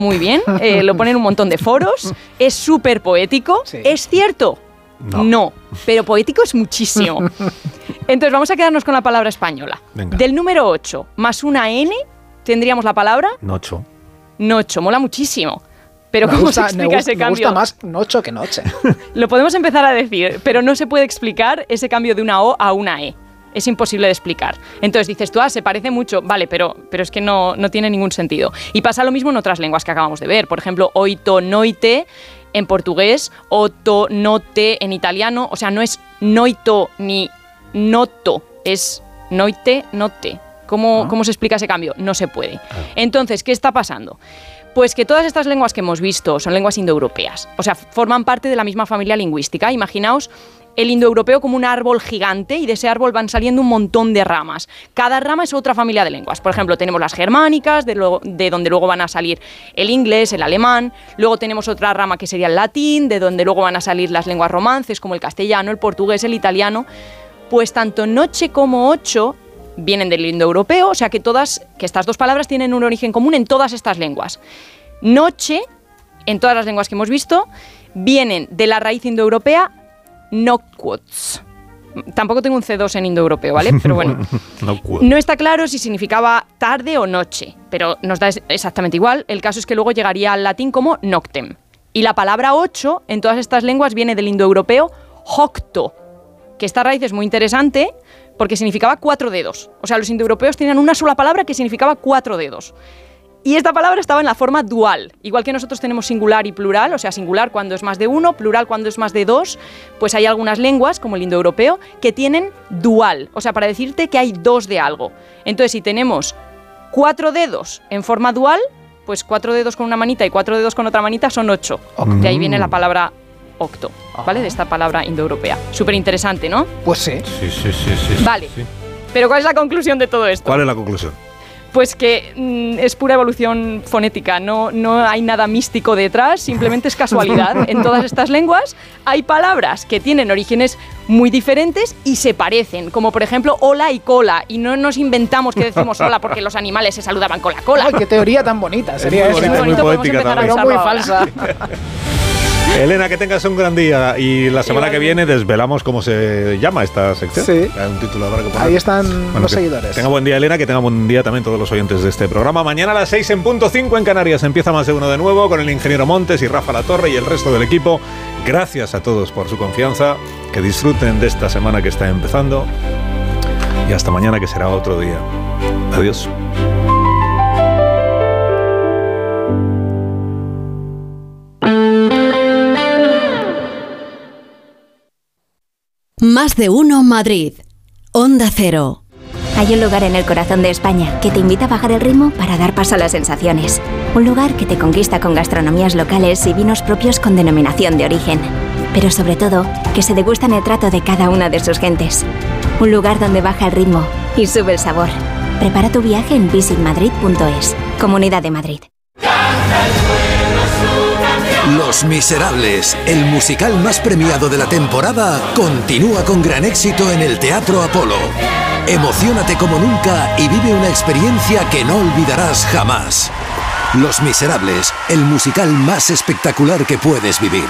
muy bien, lo ponen en un montón de foros, es súper poético. Sí. ¿Es cierto? No, pero poético es muchísimo. Entonces vamos a quedarnos con la palabra española. Venga. Del número 8 más una N, tendríamos la palabra... Nocho. Nocho, mola muchísimo. Pero ¿cómo se explica ese cambio? Me gusta más nocho que noche. Lo podemos empezar a decir, pero no se puede explicar ese cambio de una O a una E. Es imposible de explicar. Entonces dices tú, se parece mucho. Vale, pero es que no tiene ningún sentido. Y pasa lo mismo en otras lenguas que acabamos de ver. Por ejemplo, oito, noite en portugués, oto, note en italiano. O sea, no es noito ni noto, es noite, note. ¿Cómo se explica ese cambio? No se puede. Entonces, ¿qué está pasando? Pues que todas estas lenguas que hemos visto son lenguas indoeuropeas. O sea, forman parte de la misma familia lingüística. Imaginaos el indoeuropeo como un árbol gigante y de ese árbol van saliendo un montón de ramas. Cada rama es otra familia de lenguas. Por ejemplo, tenemos las germánicas, de donde luego van a salir el inglés, el alemán. Luego tenemos otra rama que sería el latín, de donde luego van a salir las lenguas romances como el castellano, el portugués, el italiano. Pues tanto noche como ocho vienen del indoeuropeo, o sea que estas dos palabras tienen un origen común en todas estas lenguas. Noche, en todas las lenguas que hemos visto, vienen de la raíz indoeuropea nocquots. Tampoco tengo un C2 en indoeuropeo, ¿vale? Pero bueno, no está claro si significaba tarde o noche, pero nos da exactamente igual. El caso es que luego llegaría al latín como noctem. Y la palabra 8 en todas estas lenguas viene del indoeuropeo hocto, que esta raíz es muy interesante porque significaba 4 dedos. O sea, los indoeuropeos tenían una sola palabra que significaba 4 dedos. Y esta palabra estaba en la forma dual. Igual que nosotros tenemos singular y plural, o sea, singular cuando es más de uno, plural cuando es más de dos, pues hay algunas lenguas, como el indoeuropeo, que tienen dual. O sea, para decirte que hay dos de algo. Entonces, si tenemos 4 dedos en forma dual, pues 4 dedos con una manita y 4 dedos con otra manita son 8. De ahí viene la palabra octo, ¿vale? De esta palabra indoeuropea. Súper interesante, ¿no? Pues sí. Sí. Vale. Pero ¿cuál es la conclusión de todo esto? ¿Cuál es la conclusión? Pues que es pura evolución fonética, no hay nada místico detrás, simplemente es casualidad. En todas estas lenguas hay palabras que tienen orígenes muy diferentes y se parecen, como por ejemplo hola y cola, y no nos inventamos que decimos hola porque los animales se saludaban con la cola. ¡Ay, qué teoría tan bonita! Sería muy bonita, muy poética también. Pero muy falsa. Elena, que tengas un gran día y la semana que viene desvelamos cómo se llama esta sección. Sí. Hay un título ahora que poner. Ahí están los seguidores. Tenga buen día, Elena, que tenga buen día también todos los oyentes de este programa. Mañana a las 6:05 en Canarias empieza Más de Uno de nuevo con el ingeniero Montes y Rafa Latorre y el resto del equipo. Gracias a todos por su confianza. Que disfruten de esta semana que está empezando. Y hasta mañana, que será otro día. Adiós. Más de Uno Madrid. Onda Cero. Hay un lugar en el corazón de España que te invita a bajar el ritmo para dar paso a las sensaciones. Un lugar que te conquista con gastronomías locales y vinos propios con denominación de origen. Pero sobre todo, que se degusta en el trato de cada una de sus gentes. Un lugar donde baja el ritmo y sube el sabor. Prepara tu viaje en visitmadrid.es. Comunidad de Madrid. Los Miserables, el musical más premiado de la temporada, continúa con gran éxito en el Teatro Apolo. Emociónate como nunca y vive una experiencia que no olvidarás jamás. Los Miserables, el musical más espectacular que puedes vivir.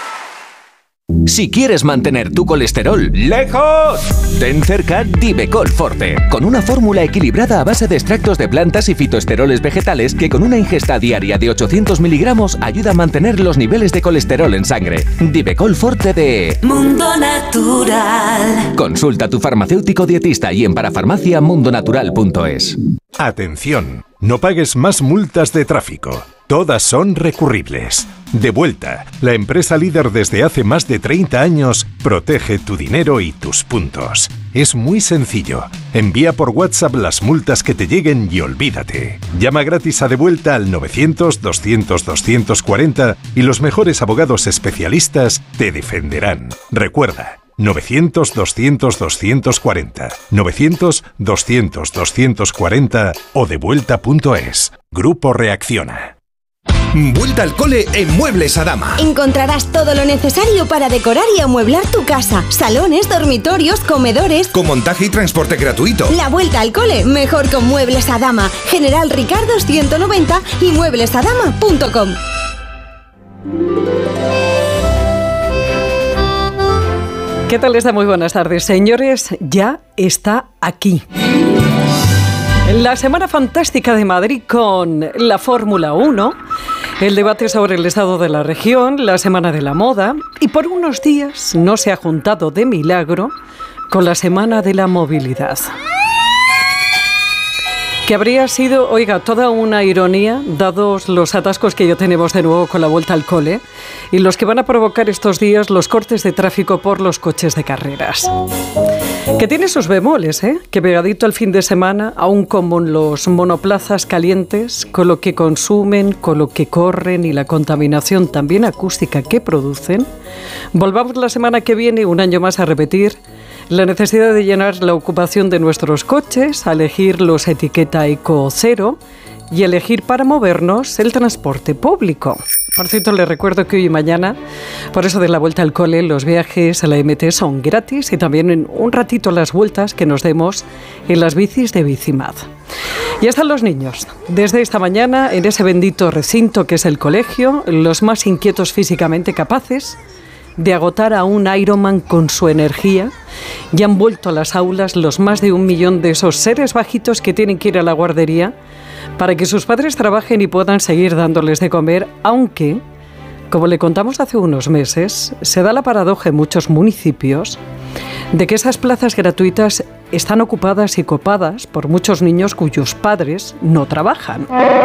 Si quieres mantener tu colesterol lejos, ten cerca Divecol Forte, con una fórmula equilibrada a base de extractos de plantas y fitoesteroles vegetales que con una ingesta diaria de 800 miligramos ayuda a mantener los niveles de colesterol en sangre. Divecol Forte de Mundo Natural. Consulta a tu farmacéutico dietista y en parafarmaciamundonatural.es. Atención, no pagues más multas de tráfico. Todas son recurribles. Devuelta, la empresa líder desde hace más de 30 años, protege tu dinero y tus puntos. Es muy sencillo. Envía por WhatsApp las multas que te lleguen y olvídate. Llama gratis a Devuelta al 900-200-240 y los mejores abogados especialistas te defenderán. Recuerda, 900-200-240, 900-200-240 o devuelta.es. Grupo Reacciona. Vuelta al cole en Muebles Adama. Encontrarás todo lo necesario para decorar y amueblar tu casa. Salones, dormitorios, comedores. Con montaje y transporte gratuito. La vuelta al cole, mejor con Muebles Adama. General Ricardo 190 y mueblesadama.com. ¿Qué tal está? Muy buenas tardes, señores. Ya está aquí. La Semana Fantástica de Madrid con la Fórmula 1, el debate sobre el estado de la región, la Semana de la Moda y por unos días no se ha juntado de milagro con la Semana de la Movilidad. Que habría sido, oiga, toda una ironía, dados los atascos que ya tenemos de nuevo con la vuelta al cole y los que van a provocar estos días los cortes de tráfico por los coches de carreras. Que tiene sus bemoles, que pegadito al fin de semana, aún como los monoplazas calientes, con lo que consumen, con lo que corren y la contaminación también acústica que producen, volvamos la semana que viene un año más a repetir la necesidad de llenar la ocupación de nuestros coches, a elegir los etiqueta Eco Cero y elegir para movernos el transporte público. Por cierto, les recuerdo que hoy y mañana, por eso de la vuelta al cole, los viajes a la MT son gratis y también en un ratito las vueltas que nos demos en las bicis de Bicimad. Ya están los niños, desde esta mañana en ese bendito recinto que es el colegio, los más inquietos físicamente capaces de agotar a un Ironman con su energía, y han vuelto a las aulas los más de 1 millón de esos seres bajitos que tienen que ir a la guardería para que sus padres trabajen y puedan seguir dándoles de comer, aunque, como le contamos hace unos meses, se da la paradoja en muchos municipios de que esas plazas gratuitas están ocupadas y copadas por muchos niños cuyos padres no trabajan.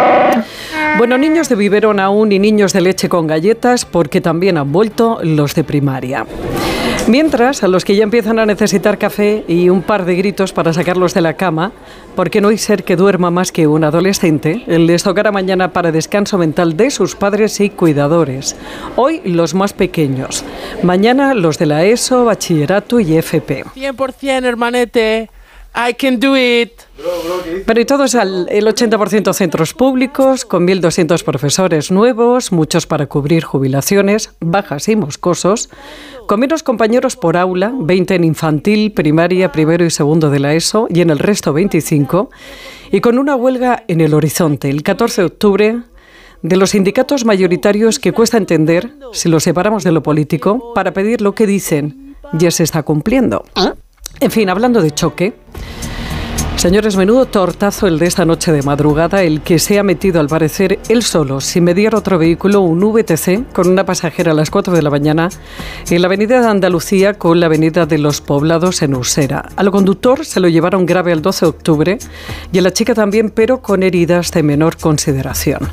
Bueno, niños de biberón aún y niños de leche con galletas, porque también han vuelto los de primaria. Mientras, a los que ya empiezan a necesitar café y un par de gritos para sacarlos de la cama, porque no hay ser que duerma más que un adolescente, les tocará mañana para descanso mental de sus padres y cuidadores. Hoy los más pequeños, mañana los de la ESO, bachillerato y FP. 100%, hermanete. I can do it. Pero y todos el 80% centros públicos, con 1.200 profesores nuevos, muchos para cubrir jubilaciones, bajas y moscosos, con menos compañeros por aula, 20 en infantil, primaria, primero y segundo de la ESO, y en el resto 25, y con una huelga en el horizonte, el 14 de octubre, de los sindicatos mayoritarios que cuesta entender, si los separamos de lo político, para pedir lo que dicen ya se está cumpliendo. En fin, hablando de choque, señores, menudo tortazo el de esta noche de madrugada, el que se ha metido al parecer él solo, sin mediar otro vehículo, un VTC con una pasajera a las 4 de la mañana en la avenida de Andalucía con la avenida de los Poblados en Usera. Al conductor se lo llevaron grave el 12 de octubre y a la chica también, pero con heridas de menor consideración.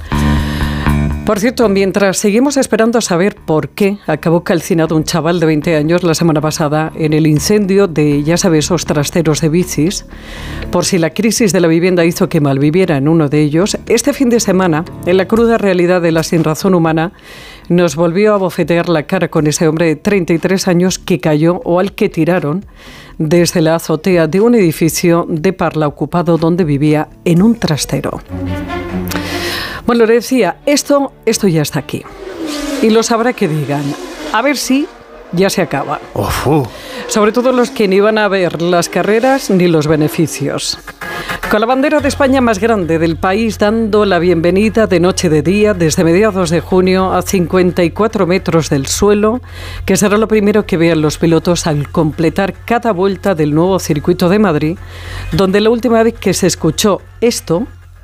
Por cierto, mientras seguimos esperando a saber por qué acabó calcinado un chaval de 20 años la semana pasada en el incendio de, ya sabes, esos trasteros de bicis, por si la crisis de la vivienda hizo que malviviera en uno de ellos, este fin de semana, en la cruda realidad de la sinrazón humana, nos volvió a bofetear la cara con ese hombre de 33 años que cayó o al que tiraron desde la azotea de un edificio de Parla ocupado donde vivía en un trastero. Bueno, le decía, esto ya está aquí. Y lo sabrá que digan. A ver si ya se acaba. Sobre todo los que ni van a ver las carreras ni los beneficios. Con la bandera de España más grande del país dando la bienvenida de noche de día desde mediados de junio a 54 metros del suelo, que será lo primero que vean los pilotos al completar cada vuelta del nuevo circuito de Madrid, donde la última vez que se escuchó esto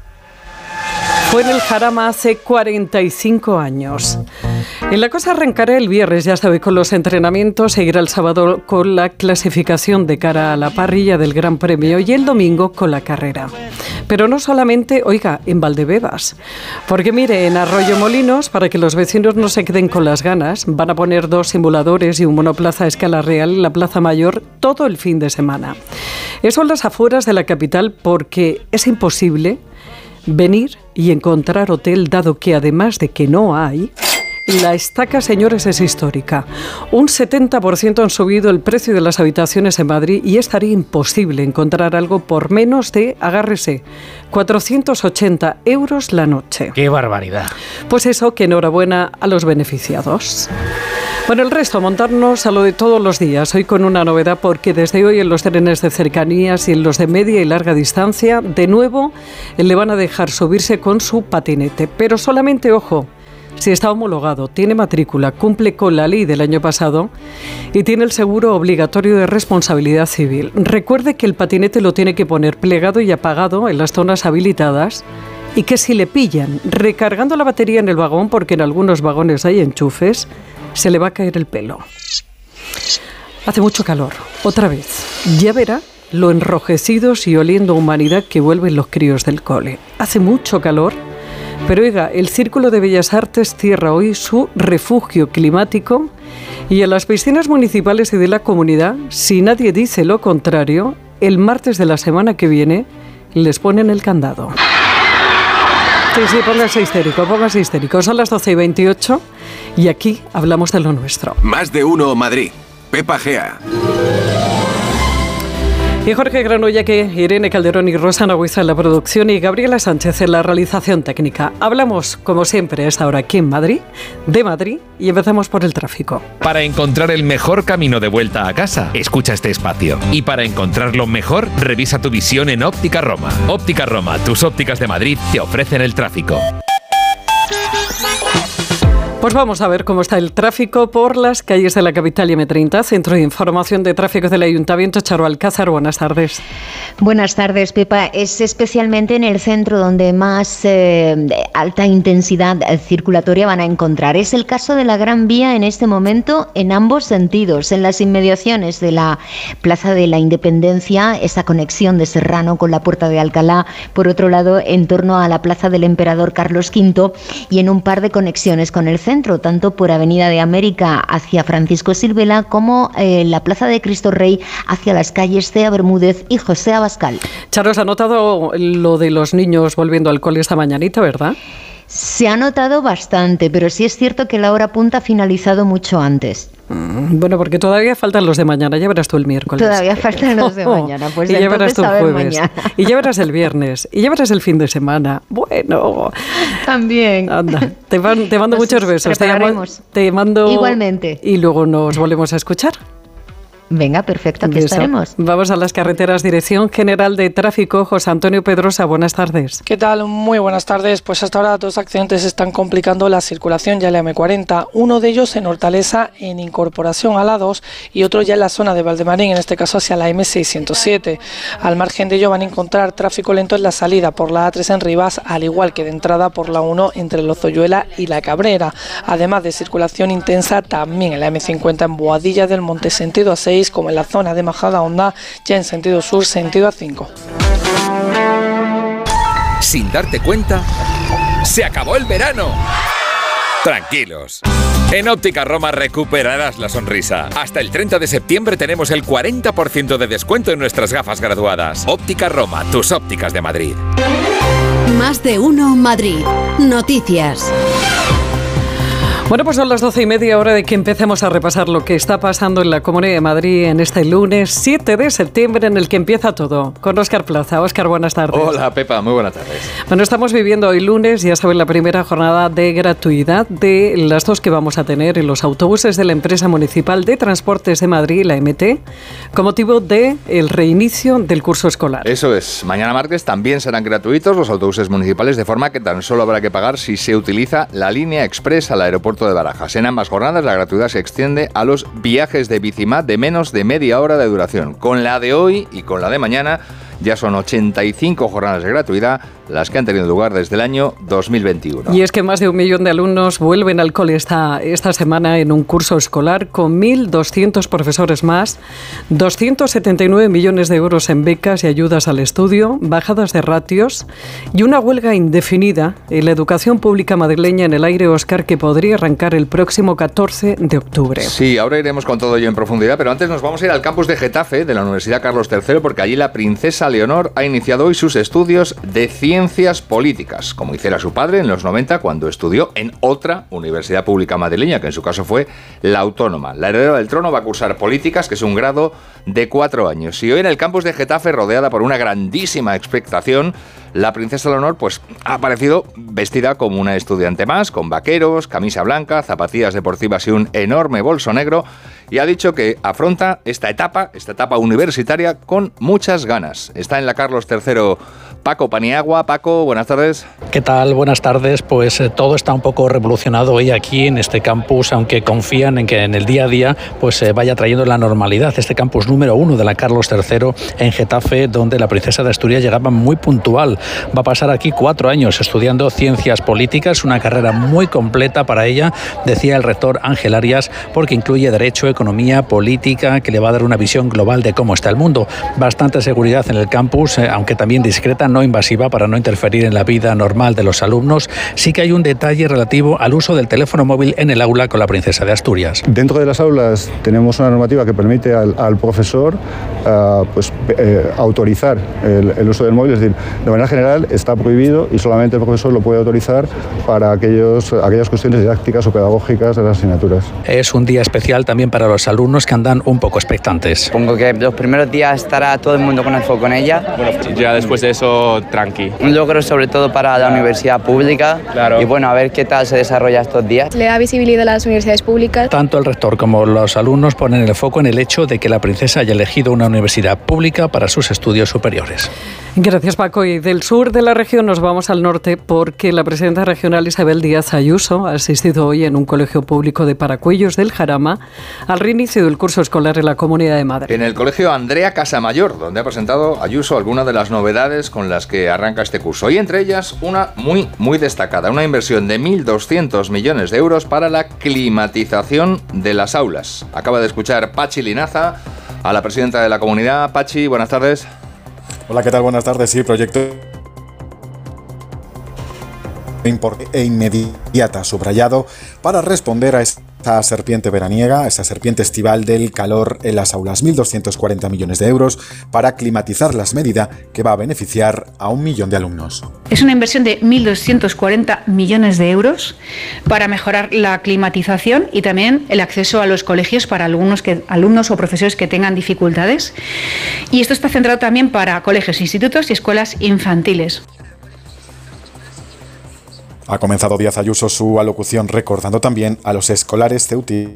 fue en el Jarama hace 45 años. Y la cosa arrancará el viernes, ya sabe, con los entrenamientos, seguirá el sábado con la clasificación de cara a la parrilla del Gran Premio y el domingo con la carrera. Pero no solamente, oiga, en Valdebebas, porque mire, en Arroyomolinos, para que los vecinos no se queden con las ganas, van a poner 2 simuladores y un monoplaza a escala real en la Plaza Mayor todo el fin de semana. Eso en las afueras de la capital, porque es imposible venir y encontrar hotel, dado que además de que no hay, La estaca, señores, es histórica. Un 70% han subido el precio de las habitaciones en Madrid y estaría imposible encontrar algo por menos de, agárrese, 480 euros la noche. ¡Qué barbaridad! Pues eso, que enhorabuena a los beneficiados. Bueno, el resto, montarnos a lo de todos los días. Hoy con una novedad, porque desde hoy en los trenes de cercanías y en los de media y larga distancia, de nuevo le van a dejar subirse con su patinete. Pero solamente, ojo, si está homologado, tiene matrícula, cumple con la ley del año pasado y tiene el seguro obligatorio de responsabilidad civil. Recuerde que el patinete lo tiene que poner plegado y apagado en las zonas habilitadas y que si le pillan recargando la batería en el vagón, porque en algunos vagones hay enchufes, se le va a caer el pelo. Hace mucho calor, otra vez. Ya verá lo enrojecidos y oliendo a humanidad que vuelven los críos del cole. Hace mucho calor. Pero oiga, el Círculo de Bellas Artes cierra hoy su refugio climático y en las piscinas municipales y de la comunidad, si nadie dice lo contrario, el martes de la semana que viene les ponen el candado. Sí, póngase histérico. Son las 12:28 y aquí hablamos de lo nuestro. Más de uno Madrid. Pepa Gea. Y Jorge Granollaque, Irene Calderón y Rosana Huiza en la producción y Gabriela Sánchez en la realización técnica. Hablamos, como siempre, a esta hora aquí en Madrid, de Madrid, y empezamos por el tráfico. Para encontrar el mejor camino de vuelta a casa, escucha este espacio. Y para encontrarlo mejor, revisa tu visión en Óptica Roma. Óptica Roma, tus ópticas de Madrid, te ofrecen el tráfico. Pues vamos a ver cómo está el tráfico por las calles de la capital y M30, Centro de Información de Tráfico del Ayuntamiento. Charo Alcázar, buenas tardes. Buenas tardes, Pepa. Es especialmente en el centro donde más alta intensidad circulatoria van a encontrar. Es el caso de la Gran Vía en este momento en ambos sentidos. En las inmediaciones de la Plaza de la Independencia, esa conexión de Serrano con la Puerta de Alcalá. Por otro lado, en torno a la Plaza del Emperador Carlos V y en un par de conexiones con el centro, tanto por Avenida de América hacia Francisco Silvela como la Plaza de Cristo Rey hacia las calles Cea Bermúdez y José Abascal. Charo, ¿has notado lo de los niños volviendo al cole esta mañanita, verdad? Se ha notado bastante, pero sí es cierto que la hora punta ha finalizado mucho antes. Bueno, porque todavía faltan los de mañana, ya verás tú el miércoles. Todavía faltan los de mañana, pues y ya verás tú el jueves, mañana. Y ya verás el viernes, y ya verás el fin de semana. Bueno, también. Anda, te mando muchos besos. Te mando igualmente. Y luego nos volvemos a escuchar. Venga, perfecto, aquí estaremos. Vamos a las carreteras. Dirección General de Tráfico, José Antonio Pedrosa, buenas tardes. ¿Qué tal? Muy buenas tardes. Pues hasta ahora 2 accidentes están complicando la circulación ya en la M40. Uno de ellos en Hortaleza, en incorporación a la 2, y otro ya en la zona de Valdemarín, en este caso hacia la M607. Al margen de ello van a encontrar tráfico lento en la salida por la A3 en Rivas, al igual que de entrada por la 1 entre Lozoyuela y La Cabrera. Además de circulación intensa también en la M50 en Boadilla del Monte, sentido A6, como en la zona de Majadahonda, ya en sentido sur, sentido A5. Sin darte cuenta, ¡se acabó el verano! Tranquilos. En Óptica Roma recuperarás la sonrisa. Hasta el 30 de septiembre tenemos el 40% de descuento en nuestras gafas graduadas. Óptica Roma, tus ópticas de Madrid. Más de uno Madrid. Noticias. Bueno, pues son las 12:30, hora de que empecemos a repasar lo que está pasando en la Comunidad de Madrid en este lunes 7 de septiembre, en el que empieza todo. Con Óscar Plaza. Óscar, buenas tardes. Hola, Pepa, muy buenas tardes. Bueno, estamos viviendo hoy lunes, ya saben, la primera jornada de gratuidad de las 2 que vamos a tener en los autobuses de la Empresa Municipal de Transportes de Madrid, la MT, con motivo del reinicio del curso escolar. Eso es. Mañana martes también serán gratuitos los autobuses municipales, de forma que tan solo habrá que pagar si se utiliza la línea express al aeropuerto de Barajas. En ambas jornadas la gratuidad se extiende a los viajes de Bicimad de menos de media hora de duración. Con la de hoy y con la de mañana ya son 85 jornadas de gratuidad las que han tenido lugar desde el año 2021. Y es que más de 1 millón de alumnos vuelven al cole esta semana en un curso escolar, con 1.200 profesores más, 279 millones de euros en becas y ayudas al estudio, bajadas de ratios y una huelga indefinida en la educación pública madrileña en el aire, Óscar, que podría arrancar el próximo 14 de octubre. Sí, ahora iremos con todo ello en profundidad, pero antes nos vamos a ir al campus de Getafe de la Universidad Carlos III, porque allí la princesa princesa Leonor ha iniciado hoy sus estudios de ciencias políticas, como hiciera su padre en los 90 cuando estudió en otra universidad pública madrileña, que en su caso fue la Autónoma. La heredera del trono va a cursar políticas, que es un grado de 4 años. Y hoy en el campus de Getafe, rodeada por una grandísima expectación, la princesa Leonor pues ha aparecido vestida como una estudiante más, con vaqueros, camisa blanca, zapatillas deportivas y un enorme bolso negro, y ha dicho que afronta esta etapa universitaria con muchas ganas. Está en la Carlos III Paco Paniagua. Paco, buenas tardes. ¿Qué tal? Buenas tardes. Pues todo está un poco revolucionado hoy aquí en este campus, aunque confían en que en el día a día pues vaya trayendo la normalidad. Este campus número 1 de la Carlos III en Getafe, donde la princesa de Asturias llegaba muy puntual. Va a pasar aquí 4 años estudiando ciencias políticas, una carrera muy completa para ella, decía el rector Ángel Arias, porque incluye derecho, economía, política, que le va a dar una visión global de cómo está el mundo. Bastante seguridad en el campus, aunque también discreta, no invasiva, para no interferir en la vida normal de los alumnos. Sí que hay un detalle relativo al uso del teléfono móvil en el aula con la princesa de Asturias. Dentro de las aulas tenemos una normativa que permite al profesor autorizar el uso del móvil, es decir, de manera general está prohibido y solamente el profesor lo puede autorizar para aquellas cuestiones didácticas o pedagógicas de las asignaturas. Es un día especial también para los alumnos, que andan un poco expectantes. Supongo que los primeros días estará todo el mundo con el foco en ella. Bueno, ya después de eso, tranqui. Un logro sobre todo para la universidad pública. Claro. Y bueno, a ver qué tal se desarrolla estos días. Le da visibilidad a las universidades públicas. Tanto el rector como los alumnos ponen el foco en el hecho de que la princesa haya elegido una universidad pública para sus estudios superiores. Gracias, Paco. Y del sur de la región nos vamos al norte, porque la presidenta regional Isabel Díaz Ayuso ha asistido hoy en un colegio público de Paracuellos del Jarama al reinicio del curso escolar en la Comunidad de Madrid. En el colegio Andrea Casamayor, donde ha presentado Ayuso algunas de las novedades con las que arranca este curso. Y entre ellas una muy destacada, una inversión de 1.200 millones de euros para la climatización de las aulas. Acaba de escuchar Pachi Linaza, a la presidenta de la comunidad. Pachi, buenas tardes. Hola, ¿qué tal? Buenas tardes. Sí, proyecto e inmediata, subrayado, para responder a esta serpiente veraniega, a esta serpiente estival del calor en las aulas. 1.240 millones de euros para climatizar las medidas, que va a beneficiar a 1 millón de alumnos. Es una inversión de 1.240 millones de euros para mejorar la climatización y también el acceso a los colegios para alumnos o profesores que tengan dificultades. Y esto está centrado también para colegios, institutos y escuelas infantiles. Ha comenzado Díaz Ayuso su alocución recordando también a los escolares ceutíes.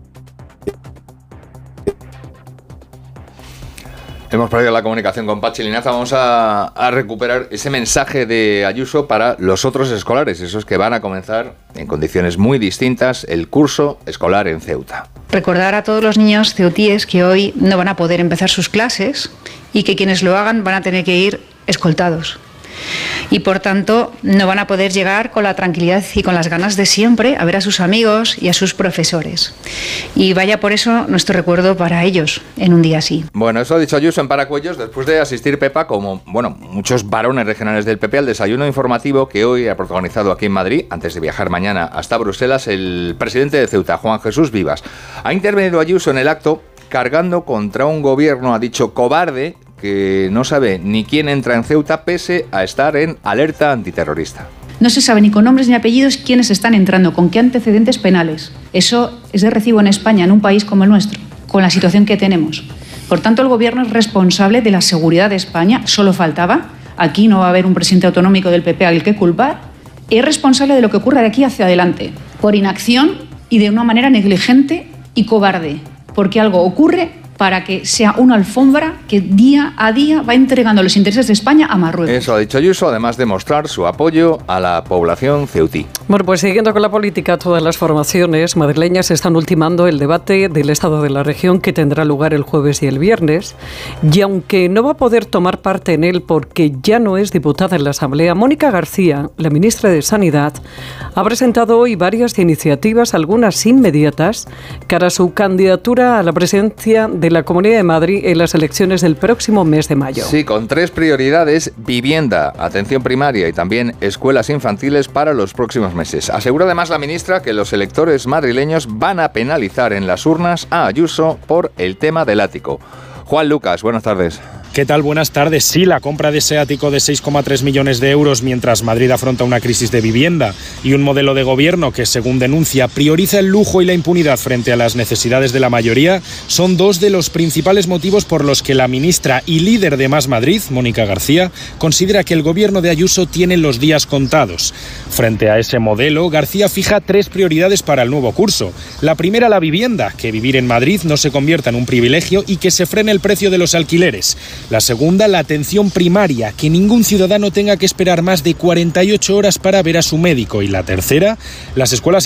Hemos perdido la comunicación con Pachi Linaza. Vamos a recuperar ese mensaje de Ayuso para los otros escolares, esos que van a comenzar en condiciones muy distintas el curso escolar en Ceuta. Recordar a todos los niños ceutíes que hoy no van a poder empezar sus clases y que quienes lo hagan van a tener que ir escoltados. Y por tanto no van a poder llegar con la tranquilidad y con las ganas de siempre a ver a sus amigos y a sus profesores. Y vaya por eso nuestro recuerdo para ellos en un día así. Bueno, eso ha dicho Ayuso en Paracuellos después de asistir Pepa, como muchos varones regionales del PP, al desayuno informativo que hoy ha protagonizado aquí en Madrid, antes de viajar mañana hasta Bruselas, el presidente de Ceuta, Juan Jesús Vivas. Ha intervenido Ayuso en el acto cargando contra un gobierno, ha dicho, cobarde, que no sabe ni quién entra en Ceuta pese a estar en alerta antiterrorista. No se sabe ni con nombres ni apellidos quiénes están entrando, con qué antecedentes penales. Eso es de recibo en España, en un país como el nuestro, con la situación que tenemos. Por tanto, el gobierno es responsable de la seguridad de España, solo faltaba. Aquí no va a haber un presidente autonómico del PP al que culpar. Es responsable de lo que ocurra de aquí hacia adelante, por inacción y de una manera negligente y cobarde, porque algo ocurre para que sea una alfombra que día a día va entregando los intereses de España a Marruecos. Eso ha dicho Ayuso, además de mostrar su apoyo a la población ceutí. Bueno, pues siguiendo con la política, todas las formaciones madrileñas están ultimando el debate del estado de la región, que tendrá lugar el jueves y el viernes. Y aunque no va a poder tomar parte en él porque ya no es diputada en la Asamblea, Mónica García, la ministra de Sanidad, ha presentado hoy varias iniciativas, algunas inmediatas, cara a su candidatura a la presidencia de la Comunidad de Madrid en las elecciones del próximo mes de mayo. Sí, con 3 prioridades: vivienda, atención primaria y también escuelas infantiles para los próximos meses. Asegura además la ministra que los electores madrileños van a penalizar en las urnas a Ayuso por el tema del ático. Juan Lucas, buenas tardes. ¿Qué tal? Buenas tardes. Sí, la compra de ese ático de 6,3 millones de euros mientras Madrid afronta una crisis de vivienda y un modelo de gobierno que, según denuncia, prioriza el lujo y la impunidad frente a las necesidades de la mayoría, son dos de los principales motivos por los que la ministra y líder de Más Madrid, Mónica García, considera que el gobierno de Ayuso tiene los días contados. Frente a ese modelo, García fija 3 prioridades para el nuevo curso. La primera, la vivienda, que vivir en Madrid no se convierta en un privilegio y que se frene el precio de los alquileres. La segunda, la atención primaria, que ningún ciudadano tenga que esperar más de 48 horas para ver a su médico. Y la tercera, las escuelas